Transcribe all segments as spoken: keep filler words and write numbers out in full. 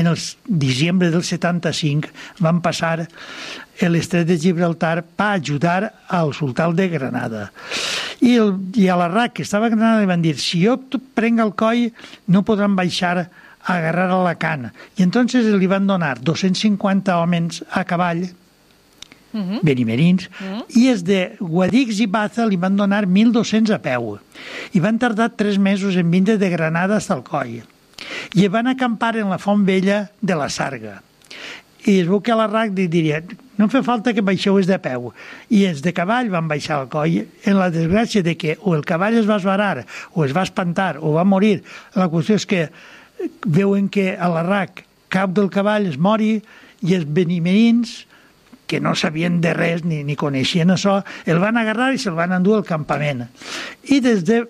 En el desembre del setanta-cinc van passar l'estret de Gibraltar per ajudar al sultà de Granada. I, el, i a l'Arrach, que estava a Granada, li van dir, si jo prenc el coll, no podran baixar a agarrar a Alacant. I entonces li van donar dos-cents cinquanta homes a cavall, uh-huh. benimerins, uh-huh. i els de Guadix i Baza li van donar mil dos-cents a peu. I van tardar tres mesos en vindre de Granada fins al coll. I van acampar en la Font Vella de la Sarga. I es veu que a l'Arrach diria, no fa falta que baixeu els de peu. I els de cavall van baixar al coll en la desgràcia de que o el cavall es va esvarar, o es va espantar, o va morir. La qüestió és que veuen que a l'Arrach cap del cavall es mori i els benimerins, que no sabien de res ni, ni coneixien això, el van agarrar i se'l van endur al campament. I des de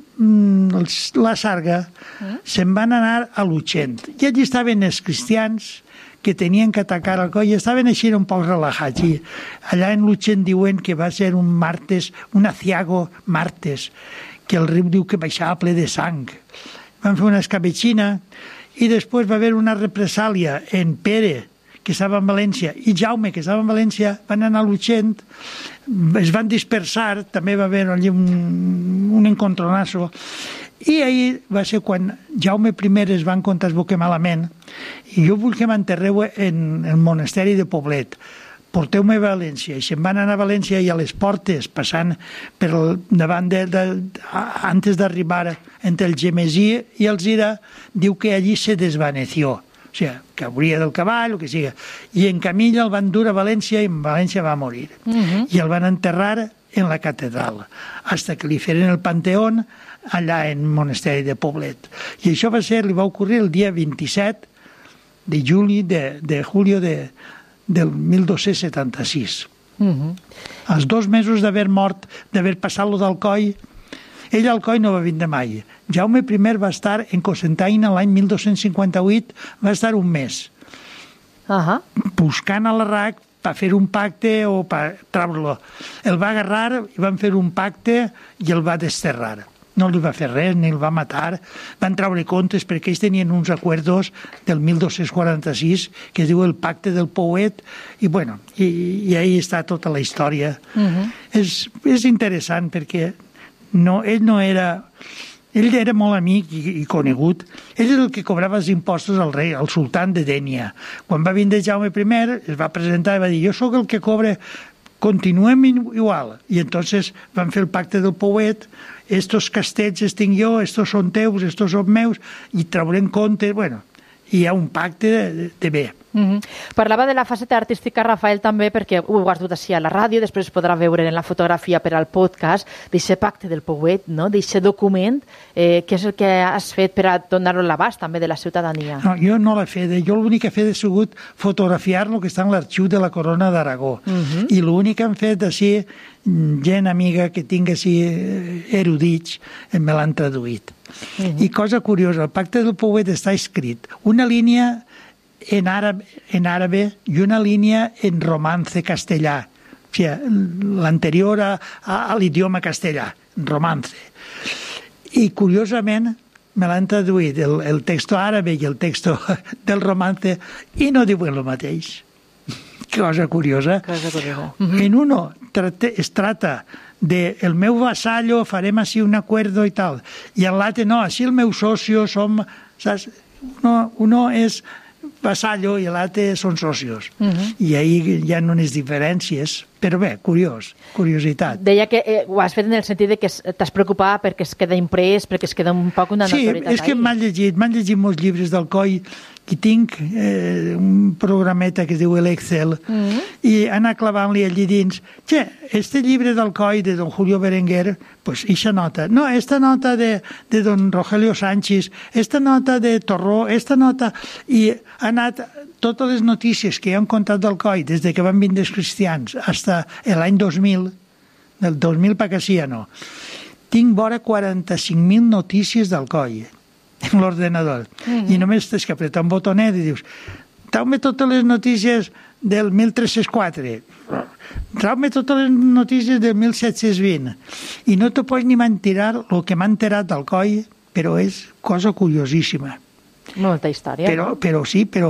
la Sarga mm. se'n van anar a Luchent. I allí estaven els cristians que tenien que atacar el coll, i estaven així un poc relajats. I allà en Luchent diuen que va ser un martes, un aciago martes, que el riu diu que baixava ple de sang. Van fer una escabetxina i després va haver una represàlia en Pere, que estava en València, i Jaume, que estava en València, van anar a Luchent, es van dispersar, també va haver allí un, un encontronasso, i ahir va ser quan Jaume I es va encontrar que malament, i jo vull que m'enterreu en el monasteri de Poblet. Porteu-me a València. I se'n van anar a València i a les portes, passant per davant de, de, antes d'arribar entre el Gemesí i el Zira, diu que allí se desvaneció. O sigui, que hauria del cavall, o que sigui. I en Camilla el van dur a València i en València va morir. Uh-huh. I el van enterrar en la catedral, hasta que li feren el panteón allà en Monasteri de Poblet. I això va ser, li va ocórrer el dia vint-i-set de juli, de, de julio de, del mil dos-cents setanta-sis. Uh-huh. Els dos mesos d'haver mort, d'haver passat lo del coll, ell al coll no va vindre mai. Jaume I va estar en Cocentaina l'any mil dos-cents cinquanta-vuit, va estar un mes. Uh-huh. Buscant a l'Arrach per fer un pacte o per treure-lo. El va agarrar i van fer un pacte i el va desterrar. No li va fer res, ni el va matar. Van treure comptes perquè ells tenien uns acuerdos del mil dos-cents quaranta-sis que es diu el pacte del Pouet i, bueno, i, i ahí està tota la història. Uh-huh. És, és interessant perquè no, ell no era... Ell era molt amic i, i conegut. Ell era el que cobrava els impostos al rei, al sultán de Dénia. Quan va vindre Jaume I, es va presentar i va dir, jo sóc el que cobre, continuem igual. I entonces van fer el pacte del Pouet, estos castells els tinc jo, estos són teus, estos són meus, i traurem comptes, bueno, hi ha un pacte de, de bé. Mm-hmm. Parlava de la faceta artística, Rafael, també perquè ho has dut així a la ràdio, després es podrà veure en la fotografia per al podcast, d'aquest pacte del Pouet, no? d'aquest document, eh, que és el que has fet per a donar-lo a l'abast també de la ciutadania. No, jo no l'he fet, jo l'únic que he fet ha sigut fotografiar-lo que està en l'arxiu de la Corona d'Aragó. Mm-hmm. I l'únic que han fet així, gent amiga que tinc així erudits, me l'han traduït. Mm-hmm. I cosa curiosa, el pacte del Pouet està escrit una línia en àrabe, en àrabe i una línia en romance castellà, o sigui, l'anterior a, a, a l'idioma castellà, romance. I curiosament me l'han traduït el, el texto àrabe i el texto del romance i no diuen el mateix. Cosa curiosa. Cosa curiosa. Uh-huh. En uno trate, es trata de el meu vasallo, farem així un acuerdo i tal, i en l'altre no, així el meu socio som, saps? Uno, uno és vasallo i l'altre són socios. Uh-huh. I ahí hi ha unes diferències, però bé, curiós, curiositat. Deia que eh, ho has fet en el sentit de que t'has preocupat perquè es queda imprès, perquè es queda un poc una notorietat. Sí, és que m'han llegit, m'han llegit molts llibres del coll, que tinc eh, un programeta que es diu l'Excel, mm-hmm. i anar clavant-li allí dins, che, este llibre del coll de don Julio Berenguer, pues ixa nota, no, esta nota de, de don Rogelio Sánchez, esta nota de Torró, esta nota, i ha anat totes les notícies que han contat del coll des de que van vindre els cristians fins l'any dos mil, del dos mil pa que sí, no. Tinc vora quaranta-cinc mil notícies del coll en l'ordenador. Mm-hmm. I només tens que apretar un botonet i dius, trau-me totes les notícies del mil tres-cents quatre, trau-me totes les notícies del mil set-cents vint, i no te pots ni mentirar el que m'ha enterat del coll, però és cosa curiosíssima. Molta història, però, no? Però sí, però